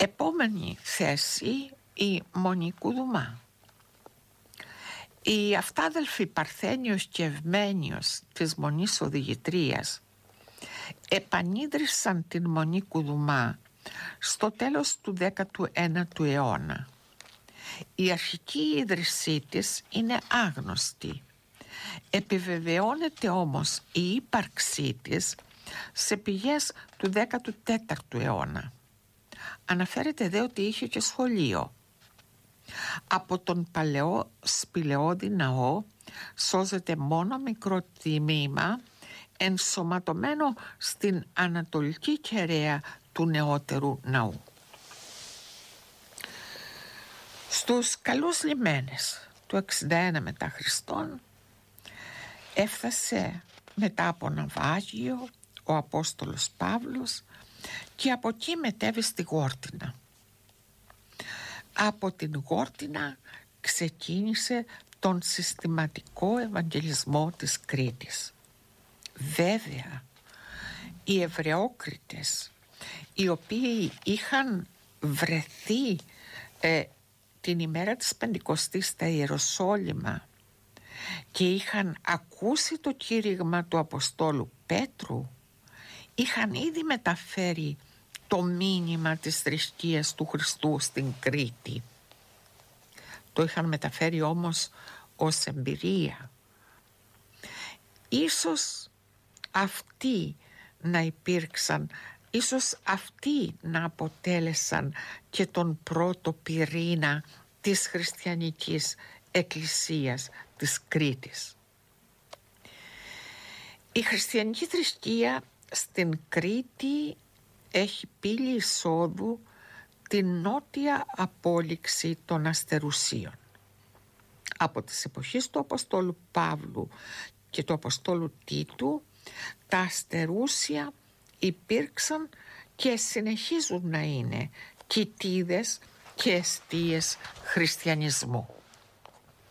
Επόμενη θέση, η Μονή Κουδουμά. Οι αυτάδελφοι Παρθένιος και Ευμένιος της Μονής Οδηγητρίας επανίδρυσαν την Μονή Κουδουμά στο τέλος του 19ου αιώνα. Η αρχική ίδρυσή της είναι άγνωστη. Επιβεβαιώνεται όμως η ύπαρξή της σε πηγές του 14ου αιώνα. Αναφέρεται δε ότι είχε και σχολείο. Από τον παλαιό σπηλαιώδη ναό σώζεται μόνο μικρό τμήμα ενσωματωμένο στην ανατολική κεραία του νεότερου ναού. Στους καλούς λιμένες του 61 μετά Χριστόν έφτασε μετά από ναυάγιο ο Απόστολος Παύλος και από εκεί μετέβη στη Γόρτινα. Από την Γόρτινα ξεκίνησε τον συστηματικό ευαγγελισμό της Κρήτης. Βέβαια, οι Εβραιόκριτες, οι οποίοι είχαν βρεθεί την ημέρα της Πεντηκοστής στα Ιεροσόλυμα και είχαν ακούσει το κήρυγμα του Αποστόλου Πέτρου, είχαν ήδη μεταφέρει το μήνυμα της θρησκείας του Χριστού στην Κρήτη. Το είχαν μεταφέρει όμως ως εμπειρία. Ίσως αυτοί να υπήρξαν, ίσως αυτοί να αποτέλεσαν και τον πρώτο πυρήνα της χριστιανικής εκκλησίας της Κρήτης. Η χριστιανική θρησκεία στην Κρήτη έχει πύλη εισόδου την νότια απόλυξη των αστερουσίων. Από τις εποχές του Αποστόλου Παύλου και του Αποστόλου Τίτου τα αστερούσια υπήρξαν και συνεχίζουν να είναι κοιτίδες και εστίες χριστιανισμού.